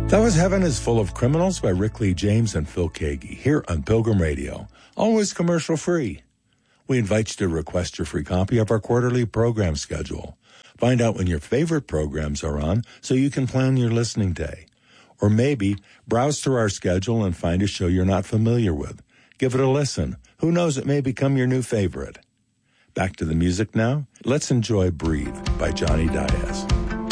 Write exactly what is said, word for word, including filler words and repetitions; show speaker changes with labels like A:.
A: That was Heaven is Full of Criminals by Rick Lee James and Phil Kagi here on Pilgrim Radio, always commercial free. We invite you to request your free copy of our quarterly program schedule. Find out when your favorite programs are on so you can plan your listening day. Or maybe browse through our schedule and find a show you're not familiar with. Give it a listen. Who knows, it may become your new favorite. Back to the music now. Let's enjoy Breathe by Johnny Diaz.